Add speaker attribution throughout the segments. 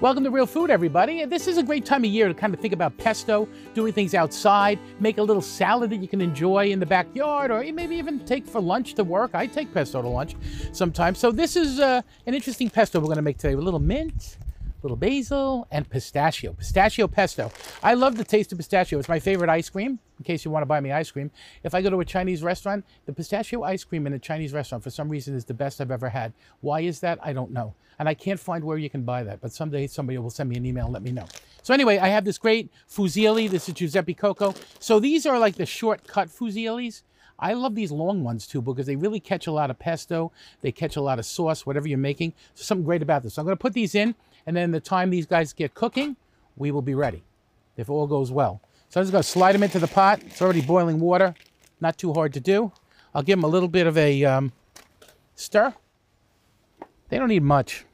Speaker 1: Welcome to Real Food, everybody. This is a great time of year to kind of think about pesto, doing things outside, make a little salad that you can enjoy in the backyard, or maybe even take for lunch to work. I take pesto to lunch sometimes. So this is an interesting pesto we're going to make today with a little mint, little basil, and pistachio. Pistachio pesto. I love the taste of pistachio. It's my favorite ice cream, in case you want to buy me ice cream. If I go to a Chinese restaurant, the pistachio ice cream in a Chinese restaurant, for some reason, is the best I've ever had. Why is that? I don't know. And I can't find where you can buy that, but someday somebody will send me an email and let me know. So anyway, I have this great fusilli. This is Giuseppe Coco. So these are like the shortcut fusillis. I love these long ones too because they really catch a lot of pesto. They catch a lot of sauce, whatever you're making. So something great about this. So I'm going to put these in, and then the time these guys get cooking, we will be ready, if all goes well. So I'm just going to slide them into the pot. It's already boiling water. Not too hard to do. I'll give them a little bit of a stir. They don't need much.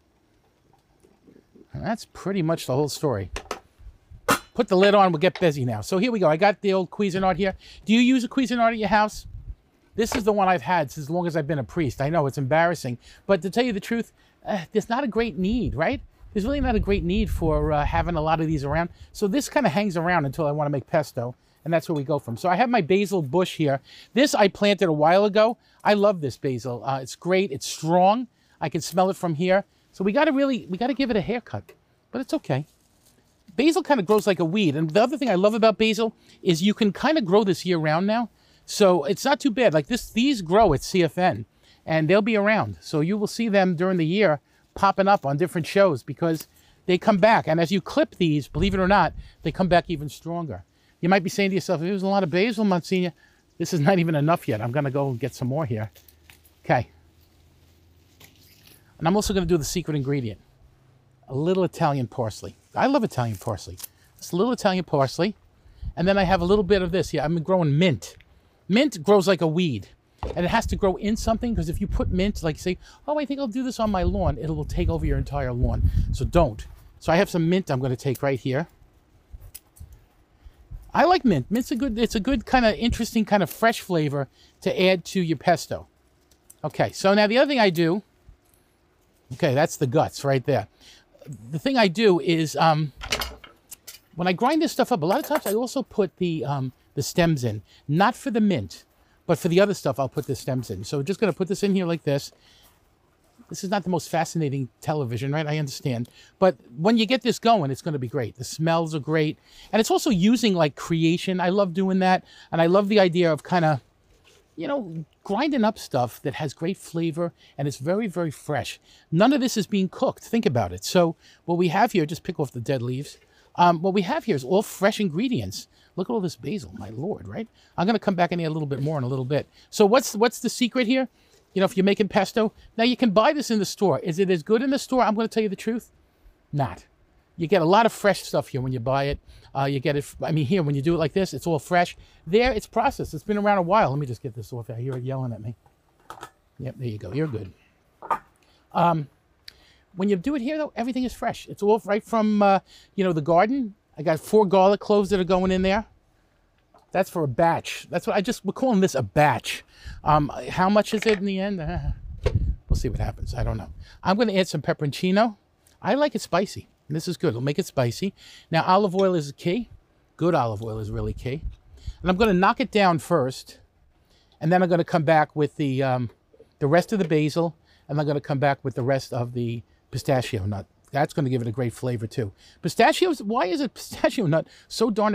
Speaker 1: And that's pretty much the whole story. Put the lid on, we'll get busy now. So here we go. I got the old Cuisinart here. Do you use a Cuisinart at your house? This is the one I've had since as long as I've been a priest. I know it's embarrassing, but to tell you the truth, there's not a great need, right? There's really not a great need for having a lot of these around. So this kind of hangs around until I want to make pesto, and that's where we go from. So I have my basil bush here. This I planted a while ago. I love this basil. It's great. It's strong. I can smell it from here. So we got to give it a haircut, but it's okay. Basil kind of grows like a weed. And the other thing I love about basil is you can kind of grow this year round now. So it's not too bad. Like these grow at CFN and they'll be around. So you will see them during the year popping up on different shows because they come back. And as you clip these, believe it or not, they come back even stronger. You might be saying to yourself, there's a lot of basil, Monsignor. This is not even enough yet. I'm going to go and get some more here. Okay. And I'm also going to do the secret ingredient, a little Italian parsley. I love Italian parsley. Just a little Italian parsley. And then I have a little bit of this. Yeah, I'm growing mint. Mint grows like a weed. And it has to grow in something because if you put mint, like you say, oh, I think I'll do this on my lawn, it will take over your entire lawn. So don't. So I have some mint I'm going to take right here. I like mint. Mint's it's a good kind of interesting kind of fresh flavor to add to your pesto. Okay, so now the other thing I do, okay, that's the guts right there. The thing I do is when I grind this stuff up, a lot of times I also put the stems in. Not for the mint, but for the other stuff, I'll put the stems in. So we're just going to put this in here like this. This is not the most fascinating television, right? I understand. But when you get this going, it's going to be great. The smells are great. And it's also using like creation. I love doing that. And I love the idea of kind of, you know, grinding up stuff that has great flavor and it's very, very fresh. None of this is being cooked. Think about it. So what we have here, just pick off the dead leaves. What we have here is all fresh ingredients. Look at all this basil, my Lord, right? I'm going to come back in here a little bit more in a little bit. So what's the secret here? You know, if you're making pesto, now you can buy this in the store. Is it as good in the store? I'm going to tell you the truth. Not. You get a lot of fresh stuff here when you buy it. You get it, I mean, here, when you do it like this, it's all fresh. There, it's processed. It's been around a while. Let me just get this off. I hear it yelling at me. Yep, there you go. You're good. When you do it here, though, everything is fresh. It's all right from, you know, the garden. I got 4 garlic cloves that are going in there. That's for a batch. That's what we're calling this a batch. How much is it in the end? We'll see what happens. I don't know. I'm going to add some pepperoncino. I like it spicy. And this is good. It'll make it spicy. Now, olive oil is key. Good olive oil is really key. And I'm going to knock it down first. And then I'm going to come back with the rest of the basil. And I'm going to come back with the rest of the pistachio nut. That's going to give it a great flavor, too. Pistachios, why is a pistachio nut so darn